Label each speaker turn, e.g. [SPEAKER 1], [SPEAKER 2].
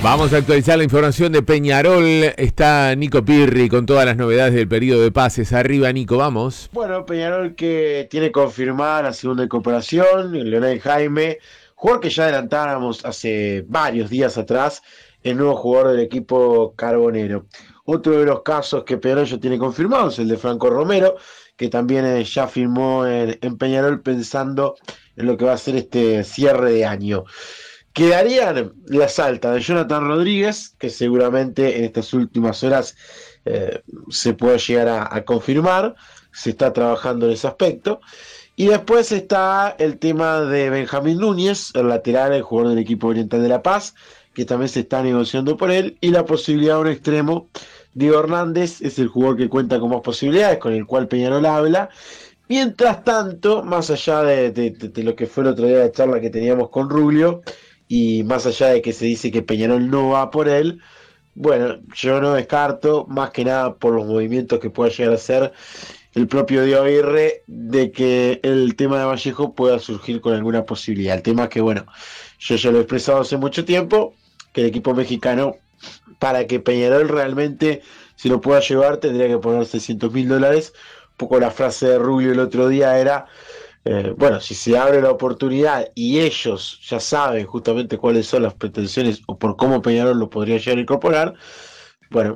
[SPEAKER 1] Vamos a actualizar la información de Peñarol. Está Nico Pirri con todas las novedades del periodo de pases. Arriba, Nico, vamos.
[SPEAKER 2] Bueno, Peñarol que tiene confirmada la segunda incorporación, Leonel Jaime, jugador que ya adelantáramos hace varios días atrás, el nuevo jugador del equipo carbonero. Otro de los casos que Peñarol ya tiene confirmado es el de Franco Romero, que también ya firmó en Peñarol pensando en lo que va a ser este cierre de año. Quedarían las altas de Jonathan Rodríguez, que seguramente en estas últimas horas se puede llegar a confirmar, se está trabajando en ese aspecto. Y después está el tema de Benjamín Núñez, el lateral, el jugador del equipo Oriental de La Paz, que también se está negociando por él, y la posibilidad de un extremo. Diego Hernández es el jugador que cuenta con más posibilidades, con el cual Peñarol habla. Mientras tanto, más allá de lo que fue el otro día la charla que teníamos con Rubio, y más allá de que se dice que Peñarol no va por él, bueno, yo no descarto, más que nada por los movimientos que pueda llegar a hacer el propio Diego Aguirre, de que el tema de Vallejo pueda surgir con alguna posibilidad. El tema es que, bueno, yo ya lo he expresado hace mucho tiempo, que el equipo mexicano, para que Peñarol realmente se lo pueda llevar, tendría que poner $600.000. Un poco la frase de Rubio el otro día era, bueno, si se abre la oportunidad y ellos ya saben justamente cuáles son las pretensiones o por cómo Peñarol lo podría llegar a incorporar,